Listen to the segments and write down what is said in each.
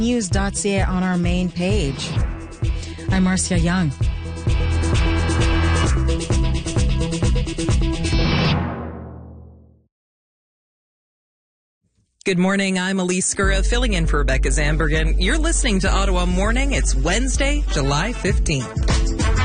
News.ca on our main page. I'm Marcia Young. Good morning. I'm Elise Skura, filling in for Rebecca Zambergen. You're listening to Ottawa Morning. It's Wednesday, July 15th.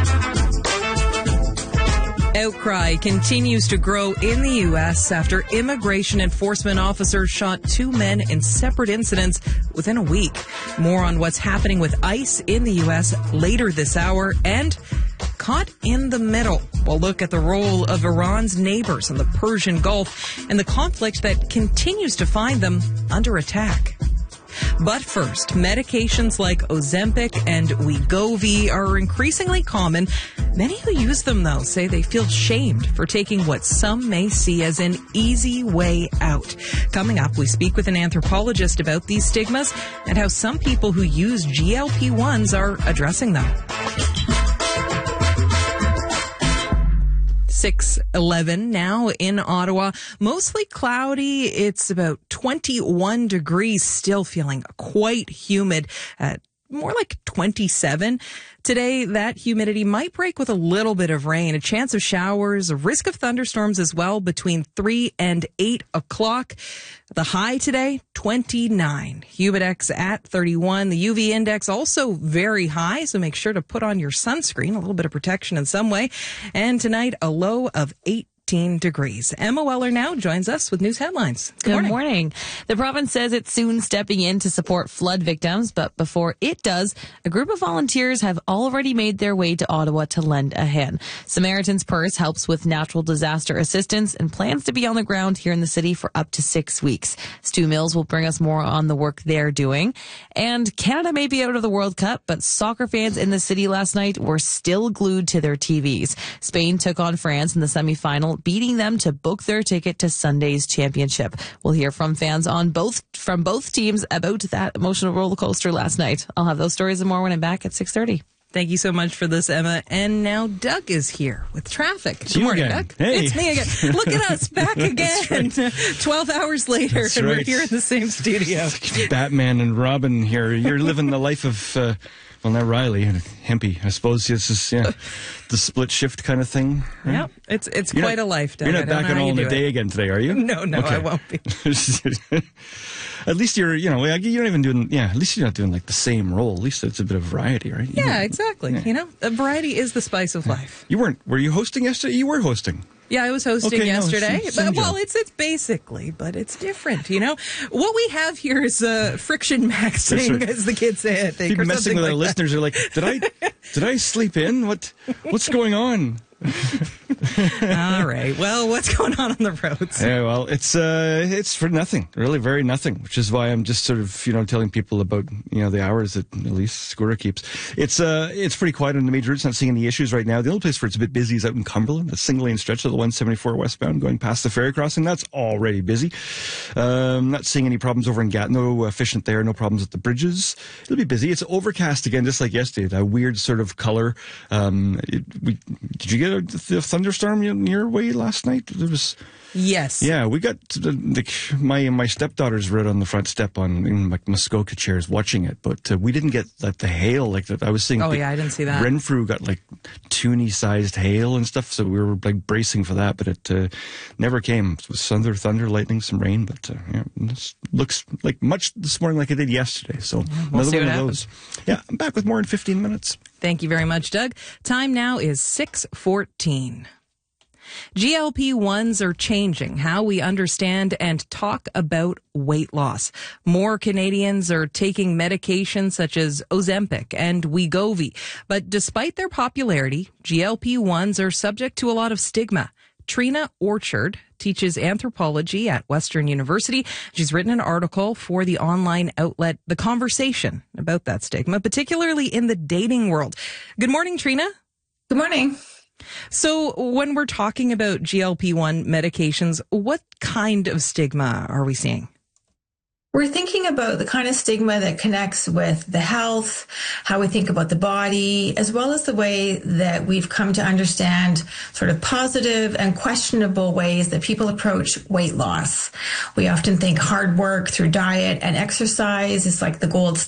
Outcry continues to grow in the U.S. after immigration enforcement officers shot two men in separate incidents within a week. More on what's happening with ICE in the U.S. later this hour, and caught in the middle. We'll look at the role of Iran's neighbors in the Persian Gulf and the conflict that continues to find them under attack. But first, medications like Ozempic and Wegovy are increasingly common. Many who use them, though, say they feel shamed for taking what some may see as an easy way out. Coming up, we speak with an anthropologist about these stigmas and how some people who use GLP-1s are addressing them. 6:11 now in Ottawa. Mostly cloudy. It's about 21 degrees, still feeling quite humid at more like 27. Today, that humidity might break with a little bit of rain, a chance of showers, a risk of thunderstorms as well between 3 and 8 o'clock. The high today, 29. Humidex at 31. The UV index also very high, so make sure to put on your sunscreen, a little bit of protection in some way. And tonight, a low of 18 degrees. Emma Weller now joins us with news headlines. Good morning. The province says it's soon stepping in to support flood victims, but before it does, a group of volunteers have already made their way to Ottawa to lend a hand. Samaritan's Purse helps with natural disaster assistance and plans to be on the ground here in the city for up to 6 weeks. Stu Mills will bring us more on the work they're doing. And Canada may be out of the World Cup, but soccer fans in the city last night were still glued to their TVs. Spain took on France in the semifinal, beating them to book their ticket to Sunday's championship. We'll hear from fans on both teams about that emotional roller coaster last night. I'll have those stories and more when I'm back at 6:30. Thank you so much for this, Emma. And now Doug is here with traffic. Good morning, Doug. Hey. It's me again. Look at us, back again. 12 hours later, That's and right. we're here in the same studio. Batman and Robin here. You're living the life of, well, not Riley, Hempy. I suppose this is the split shift kind of thing. Right? Yeah, it's quite a life, Doug. You're not back on all in a day again today, are you? No, okay. I won't be. At least you're not even doing, at least you're not doing like the same role. At least it's a bit of variety, right? Yeah, exactly. Yeah. Variety is the spice of life. Were you hosting yesterday? You were hosting. Yeah, I was hosting yesterday. Same job. It's basically, but it's different, What we have here is friction maxing, as the kids say, I think. People or messing with like our listeners are like, did I sleep in? What's going on? All right. Well, what's going on the roads? Yeah, well, it's for nothing, really, very nothing, which is why I'm just sort of, telling people about, the hours that Elise Skura keeps. It's pretty quiet on the major routes, not seeing any issues right now. The only place where it's a bit busy is out in Cumberland, a single lane stretch of the 174 westbound going past the ferry crossing. That's already busy. Not seeing any problems over in Gatineau, efficient there, no problems at the bridges. It'll be busy. It's overcast again, just like yesterday, that weird sort of color. Did you get the thunderstorm your way last night? There was. Yes. Yeah, we got my stepdaughters were out on the front step in Muskoka chairs watching it, but we didn't get the hail like that. I was seeing. Oh yeah, I didn't see that. Renfrew got like toonie-sized hail and stuff, so we were like bracing for that, but it never came. It was thunder, lightning, some rain, but it looks like much this morning like it did yesterday. So we'll another one of those. Yeah, I'm back with more in 15 minutes. Thank you very much, Doug. Time now is 6:14. GLP-1s are changing how we understand and talk about weight loss. More Canadians are taking medications such as Ozempic and Wegovy. But despite their popularity, GLP-1s are subject to a lot of stigma. Trina Orchard teaches anthropology at Western University. She's written an article for the online outlet The Conversation about that stigma, particularly in the dating world. Good morning, Trina. Good morning. So when we're talking about GLP-1 medications, what kind of stigma are we seeing? We're thinking about the kind of stigma that connects with the health, how we think about the body, as well as the way that we've come to understand sort of positive and questionable ways that people approach weight loss. We often think hard work through diet and exercise is like the gold